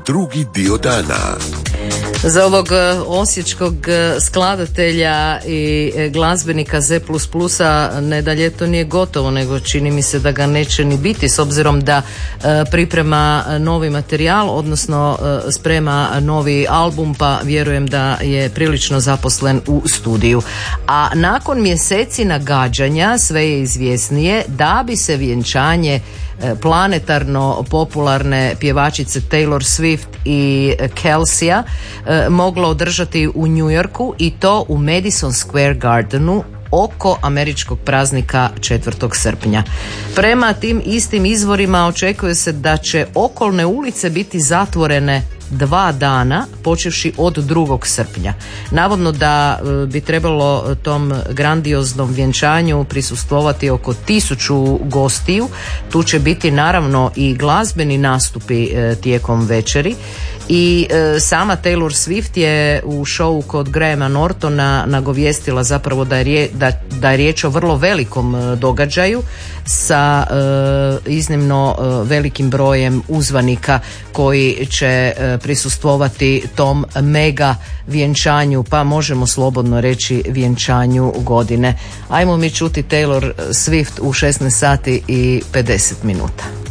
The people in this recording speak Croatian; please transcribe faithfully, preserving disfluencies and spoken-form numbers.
drugi dio dana. Za ovog osječkog skladatelja i glazbenika Z plus plusa ne da ljeto nije gotovo, nego čini mi se da ga neće ni biti, s obzirom da priprema novi materijal, odnosno sprema novi album, pa vjerujem da je prilično zaposlen u studiju. A nakon mjeseci nagađanja sve je izvjesnije da bi se vjenčanje planetarno popularne pjevačice Taylor Swift i Kelseya moglo održati u New Yorku, i to u Madison Square Gardenu oko američkog praznika četvrtog srpnja. Prema tim istim izvorima očekuje se da će okolne ulice biti zatvorene dva dana počevši od drugog srpnja. Navodno da bi trebalo tom grandioznom vjenčanju prisustvovati oko tisuću gostiju. Tu će biti naravno i glazbeni nastupi tijekom večeri. I e, sama Taylor Swift je u šovu kod Grahama Nortona nagovijestila zapravo da je, rije, da, da je riječ o vrlo velikom e, događaju sa e, iznimno e, velikim brojem uzvanika koji će e, prisustvovati tom mega vjenčanju, pa možemo slobodno reći vjenčanju godine. Ajmo mi čuti Taylor Swift u šesnaest sati i pedeset minuta.